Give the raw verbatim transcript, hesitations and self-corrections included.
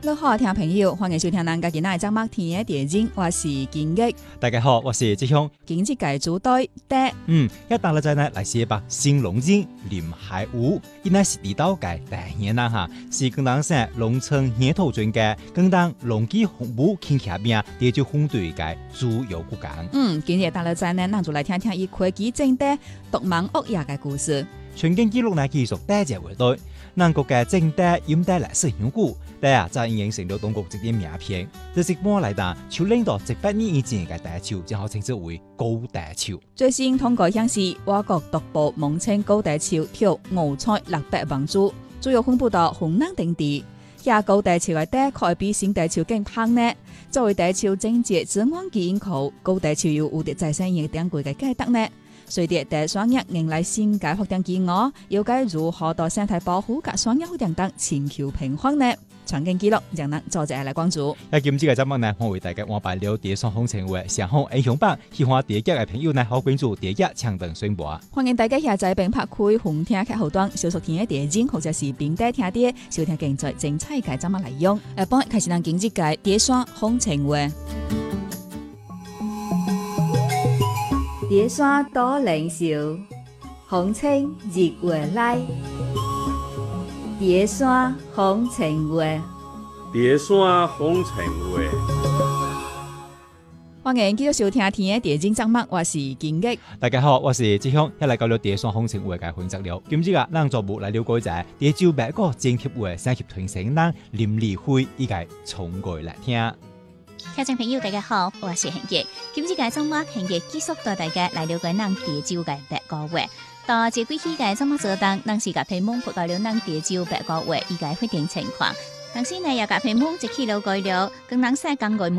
各位好，聽朋友，歡迎收聽咱家今仔嘅節目《天地人》，我是金吉。 大家好，我是志雄。 今日嘅主題第嗯，一打落嚟呢，嚟寫把新龍井林海湖，伊乃是地道嘅第二人哈，是廣東省農村研討專家，廣東農機紅布傾斜邊地就紅隊嘅主要骨幹。 嗯，今日打落嚟呢，咱就來聽聽伊科技正地獨門惡業嘅故事。 全景記錄呢，繼續帶隻回來，南國嘅正地應帶來實響故。第啊，就已經成咗當局一點名片，就是半來打，就領到一百年以前嘅大潮，正好稱之為高大潮。 最新通過顯示，我國獨步蒙稱高大潮，跳五彩六百萬株，主要分布到雲南等地。遐高大潮嘅地可以比新大潮更胖呢。作為大潮整節自然基因庫，高大潮有無敵再生型點貴嘅價值呢？隨着第雙日迎來新界發展計劃，要該如何到生態保護及雙日發展等全球平衡呢？全景記錄讓咱作者來關注。 喺今次嘅節目呢，我為大家安排了第雙風情會上好影響版，喜歡第一嘅朋友呢，可關注第一強等宣播。 歡迎大家下載並拍開紅聽客戶端，搜索天嘅電影或者是並帶聽啲收聽更在精彩嘅節目內容。誒，幫開始咱今日嘅第雙風情會。第雙多靈秀，風情日月來。第雙風情會， 第雙風情會。 歡迎繼續收聽天嘅電影節目，我是金吉。 大家好，我是志雄，一嚟到了第雙風情會嘅分析了。今次啊，咱做部來了解者，第九百個政協會三協團成人林立輝依個從過來聽。 聽眾朋友大家好，我是恆傑。今次嘅節目，恆傑繼續帶大家來了解咱第九個百個會。到這幾期嘅節目做當，咱是甲屏幕報告了咱第九百個會依個發展情況。同時呢，也甲屏幕一起了解了，跟咱世界各國